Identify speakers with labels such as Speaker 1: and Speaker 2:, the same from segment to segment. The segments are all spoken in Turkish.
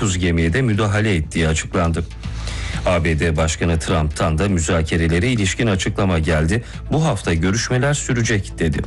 Speaker 1: 9 gemiye de müdahale ettiği açıklandı. ABD Başkanı Trump'tan da müzakerelere ilişkin açıklama geldi. Bu hafta görüşmeler sürecek dedi.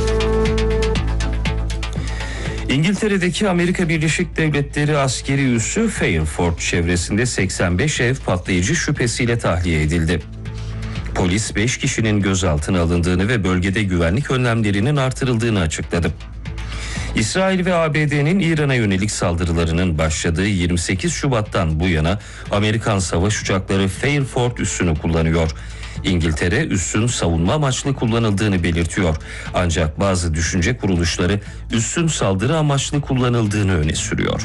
Speaker 1: İngiltere'deki Amerika Birleşik Devletleri askeri üssü Fairford çevresinde 85 ev patlayıcı şüphesiyle tahliye edildi. Polis 5 kişinin gözaltına alındığını ve bölgede güvenlik önlemlerinin artırıldığını açıkladı. İsrail ve ABD'nin İran'a yönelik saldırılarının başladığı 28 Şubat'tan bu yana Amerikan savaş uçakları Fairford üssünü kullanıyor. İngiltere üssün savunma amaçlı kullanıldığını belirtiyor. Ancak bazı düşünce kuruluşları üssün saldırı amaçlı kullanıldığını öne sürüyor.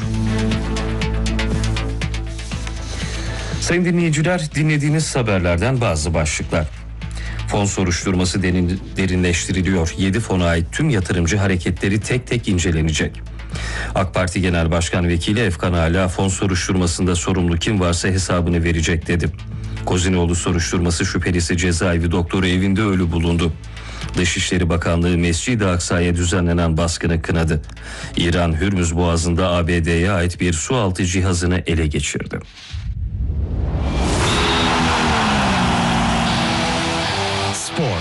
Speaker 1: Sayın dinleyiciler, dinlediğiniz haberlerden bazı başlıklar. Fon soruşturması derinleştiriliyor. 7 fona ait tüm yatırımcı hareketleri tek tek incelenecek. AK Parti Genel Başkan Vekili Efkan Ala fon soruşturmasında sorumlu kim varsa hesabını verecek dedi. Kozinoğlu soruşturması şüphelisi cezaevi doktoru evinde ölü bulundu. Dışişleri Bakanlığı Mescid-i Aksa'ya düzenlenen baskını kınadı. İran Hürmüz Boğazı'nda ABD'ye ait bir sualtı cihazını ele geçirdi. Spor.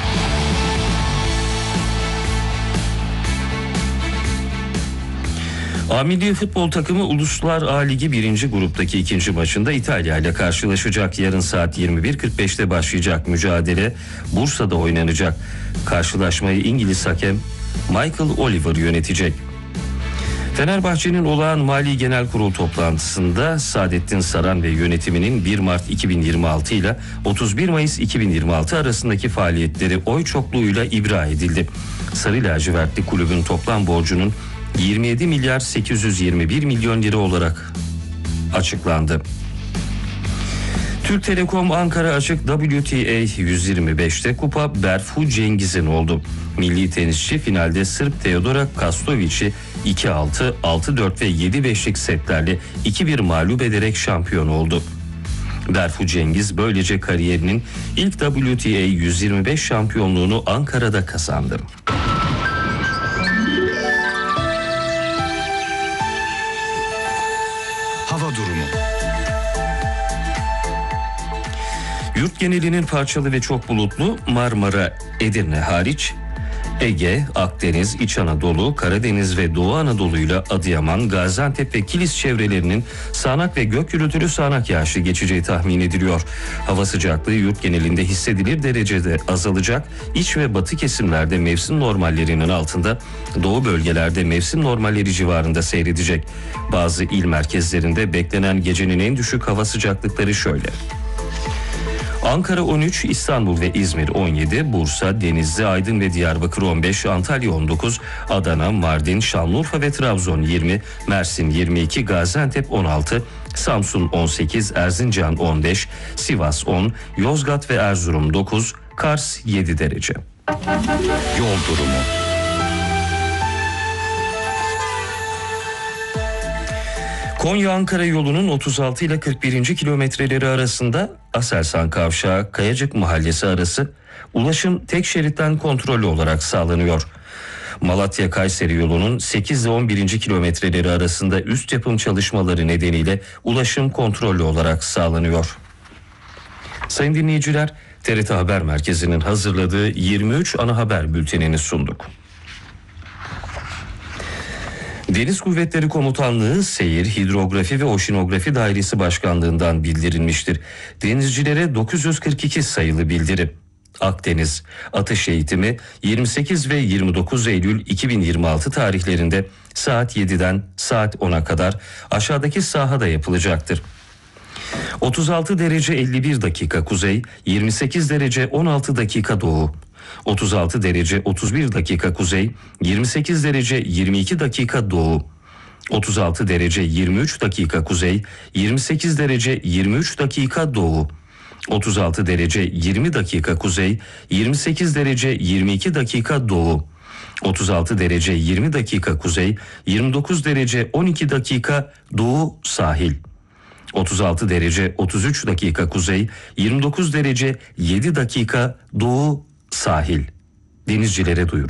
Speaker 1: A Milli Futbol takımı Uluslar A Ligi 1. gruptaki ikinci maçında İtalya ile karşılaşacak. Yarın saat 21.45'te başlayacak mücadele Bursa'da oynanacak. Karşılaşmayı İngiliz hakem Michael Oliver yönetecek. Fenerbahçe'nin olağan Mali Genel Kurul toplantısında Saadettin Saran ve yönetiminin 1 Mart 2026 ile 31 Mayıs 2026 arasındaki faaliyetleri oy çokluğuyla ibra edildi. Sarı lacivertli kulübün toplam borcunun 27 milyar 821 milyon lira olarak açıklandı. Türk Telekom Ankara Açık WTA 125'te kupa Berfu Cengiz'in oldu. Milli tenisçi finalde Sırp Teodora Kastovic'i 2-6, 6-4 ve 7-5'lik setlerle 2-1 mağlup ederek şampiyon oldu. Berfu Cengiz böylece kariyerinin ilk WTA 125 şampiyonluğunu Ankara'da kazandı.
Speaker 2: Hava durumu.
Speaker 1: Yurt genelinin parçalı ve çok bulutlu, Marmara, Edirne hariç Ege, Akdeniz, İç Anadolu, Karadeniz ve Doğu Anadolu'yla Adıyaman, Gaziantep ve Kilis çevrelerinin sağanak ve gök gürültülü sağanak yağışlı geçeceği tahmin ediliyor. Hava sıcaklığı yurt genelinde hissedilir derecede azalacak. İç ve batı kesimlerde mevsim normallerinin altında, doğu bölgelerde mevsim normalleri civarında seyredecek. Bazı il merkezlerinde beklenen gecenin en düşük hava sıcaklıkları şöyle: Ankara 13, İstanbul ve İzmir 17, Bursa, Denizli, Aydın ve Diyarbakır 15, Antalya 19, Adana, Mardin, Şanlıurfa ve Trabzon 20, Mersin 22, Gaziantep 16, Samsun 18, Erzincan 15, Sivas 10, Yozgat ve Erzurum 9, Kars 7 derece.
Speaker 2: Yol durumu.
Speaker 1: Konya-Ankara yolunun 36 ile 41. kilometreleri arasında Aselsan Kavşağı, Kayacık Mahallesi arası ulaşım tek şeritten kontrollü olarak sağlanıyor. Malatya-Kayseri yolunun 8 ile 11. kilometreleri arasında üst yapım çalışmaları nedeniyle ulaşım kontrollü olarak sağlanıyor. Sayın dinleyiciler, TRT Haber Merkezi'nin hazırladığı 23 ana haber bültenini sunduk. Deniz Kuvvetleri Komutanlığı Seyir, Hidrografi ve Oşinografi Dairesi Başkanlığı'ndan bildirilmiştir. Denizcilere 942 sayılı bildiri. Akdeniz atış eğitimi 28 ve 29 Eylül 2026 tarihlerinde saat 7'den saat 10'a kadar aşağıdaki sahada yapılacaktır. 36 derece 51 dakika kuzey, 28 derece 16 dakika doğu. 36 derece 31 dakika kuzey, 28 derece 22 dakika doğu. 36 derece 23 dakika kuzey, 28 derece 23 dakika doğu. 36 derece 20 dakika kuzey, 28 derece 22 dakika doğu. 36 derece 20 dakika kuzey, 29 derece 12 dakika doğu sahil. 36 derece 33 dakika kuzey, 29 derece 7 dakika doğu sahil. Denizcilere duyuru.